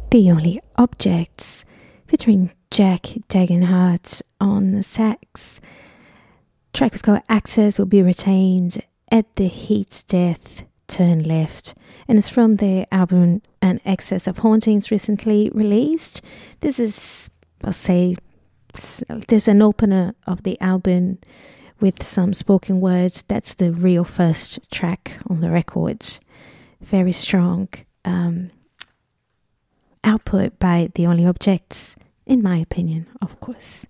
The Only Objects, featuring Jack Dagenhart on the sax. Track was called Access Will Be Retained at the Heat's Death Turn Left, and it's from their album An Excess of Hauntings, recently released. This is, I'll say, there's an opener of the album with some spoken words. That's the real first track on the record. Very strong output by The Only Objects, in my opinion, of course.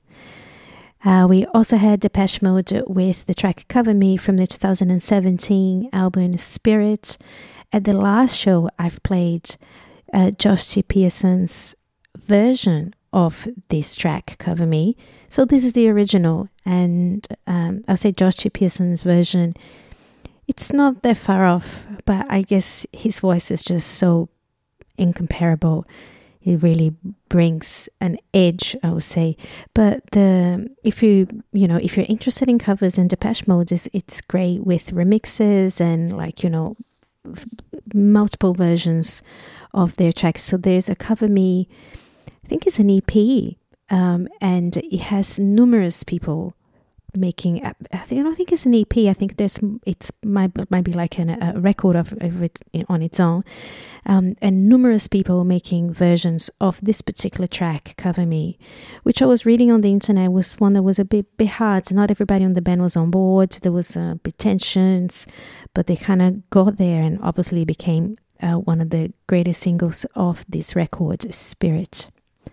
We also had Depeche Mode with the track Cover Me from the 2017 album Spirit. At the last show, I've played Josh T. Pearson's version of this track, Cover Me. So this is the original, and I'll say Josh T. Pearson's version. It's not that far off, but I guess his voice is just so incomparable. It really brings an edge, I would say. But if you're interested in covers in Depeche Mode, it's great with remixes and multiple versions of their tracks. So there's a Cover Me, I think it's an EP, and it has numerous people making. I don't think it's an EP. I think it might be like a record of it on its own, and numerous people making versions of this particular track, Cover Me, which I was reading on the internet was one that was a bit hard. Not everybody on the band was on board. There was a bit tensions, but they kind of got there and obviously became one of the greatest singles of this record, Spirit.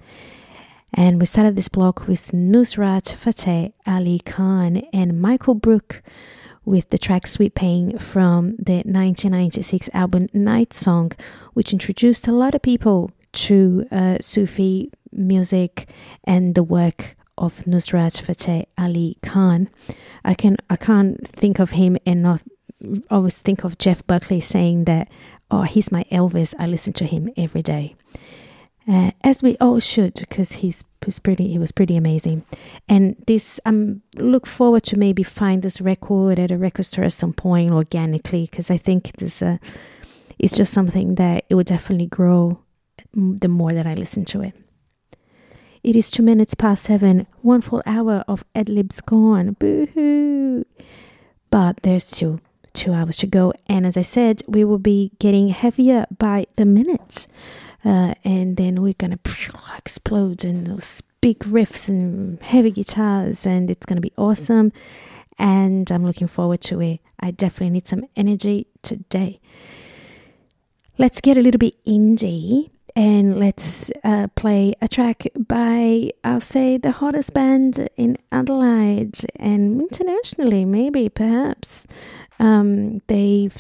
And we started this block with Nusrat Fateh Ali Khan and Michael Brook with the track Sweet Pain from the 1996 album Night Song, which introduced a lot of people to Sufi music and the work of Nusrat Fateh Ali Khan. I can't think of him and not always think of Jeff Buckley saying that, oh, he's my Elvis, I listen to him every day. As we all should, because he was pretty amazing. And this, look forward to maybe find this record at a record store at some point organically, because I think it's just something that it would definitely grow the more that I listen to it. It is 7:02, 1 full hour of ad-libs gone. Boo-hoo! But there's still 2 hours to go. And as I said, we will be getting heavier by the minute. And then we're going to explode in those big riffs and heavy guitars, and it's going to be awesome. And I'm looking forward to it. I definitely need some energy today. Let's get a little bit indie, and let's play a track by, I'll say, the hottest band in Adelaide and internationally, maybe, perhaps. They've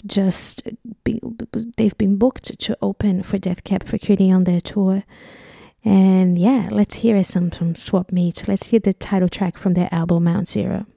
been booked to open for Death Cab for Cutie on their tour. And yeah, let's hear some from Swap Meet. Let's hear the title track from their album Mount Zero.